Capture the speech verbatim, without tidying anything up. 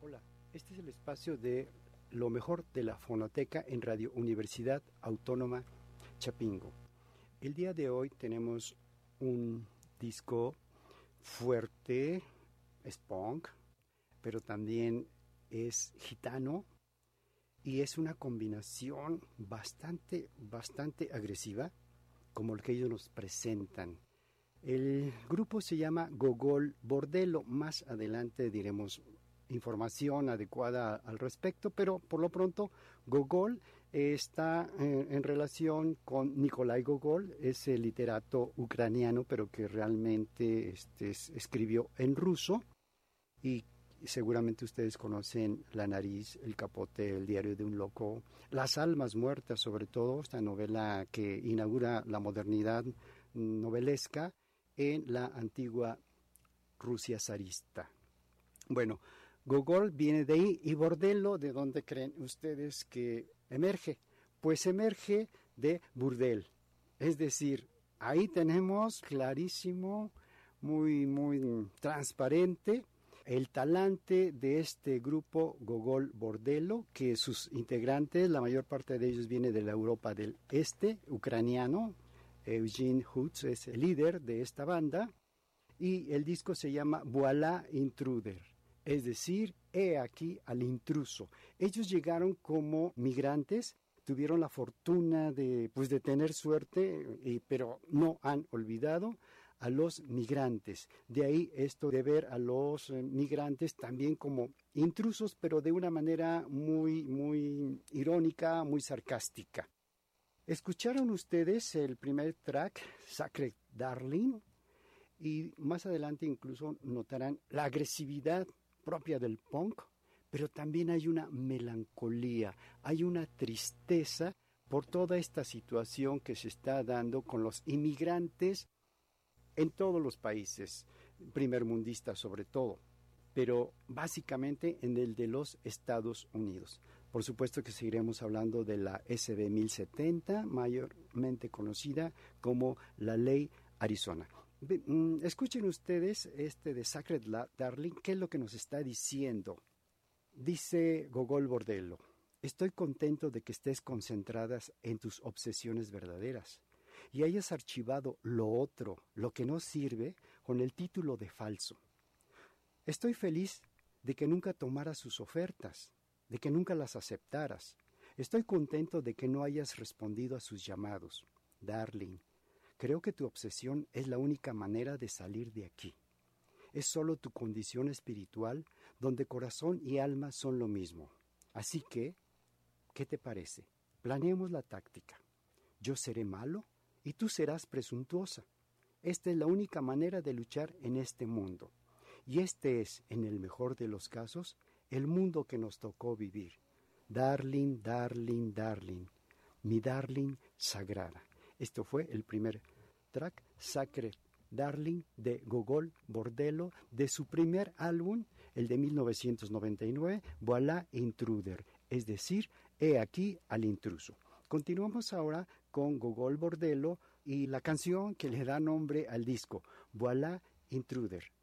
Hola, este es el espacio de lo mejor de la fonoteca en Radio Universidad Autónoma Chapingo. El día de hoy tenemos un disco fuerte, es punk, pero también es gitano y es una combinación bastante, bastante agresiva, como el que ellos nos presentan. El grupo se llama Gogol Bordello. Más adelante diremos información adecuada al respecto, pero por lo pronto Gogol está eh, en relación con Nikolai Gogol, ese literato ucraniano, pero que realmente este, escribió en ruso, y seguramente ustedes conocen La nariz, El capote, El diario de un loco, Las almas muertas, sobre todo, esta novela que inaugura la modernidad novelesca en la antigua Rusia zarista. Bueno, Gogol viene de ahí, y Bordello, ¿de dónde creen ustedes que emerge? Pues emerge de burdel, es decir, ahí tenemos clarísimo, muy, muy transparente, el talante de este grupo Gogol Bordello, que sus integrantes, la mayor parte de ellos viene de la Europa del Este, ucraniano. Eugene Hutz es el líder de esta banda, y el disco se llama Voilà Intruder, es decir, he aquí al intruso. Ellos llegaron como migrantes, tuvieron la fortuna de, pues, de tener suerte, y, pero no han olvidado a los migrantes. De ahí esto de ver a los eh, migrantes también como intrusos, pero de una manera muy, muy irónica, muy sarcástica. Escucharon ustedes el primer track, Sacred Darling, y más adelante incluso notarán la agresividad propia del punk, pero también hay una melancolía, hay una tristeza por toda esta situación que se está dando con los inmigrantes en todos los países, primermundistas sobre todo, pero básicamente en el de los Estados Unidos. Por supuesto que seguiremos hablando de la S B mil setenta, mayormente conocida como la Ley Arizona. Escuchen ustedes este de Sacred Darling, ¿qué es lo que nos está diciendo? Dice Gogol Bordello: estoy contento de que estés concentradas en tus obsesiones verdaderas y hayas archivado lo otro, lo que no sirve, con el título de falso. Estoy feliz de que nunca tomaras sus ofertas, de que nunca las aceptaras. Estoy contento de que no hayas respondido a sus llamados. Darling, creo que tu obsesión es la única manera de salir de aquí. Es solo tu condición espiritual donde corazón y alma son lo mismo. Así que, ¿qué te parece? Planeemos la táctica. Yo seré malo y tú serás presuntuosa. Esta es la única manera de luchar en este mundo. Y este es, en el mejor de los casos, el mundo que nos tocó vivir. Darling, darling, darling, mi darling sagrada. Esto fue el primer track, Sacred Darling, de Gogol Bordello, de su primer álbum, el de mil novecientos noventa y nueve, Voilà Intruder, es decir, he aquí al intruso. Continuamos ahora con Gogol Bordello y la canción que le da nombre al disco, Voilà Intruder.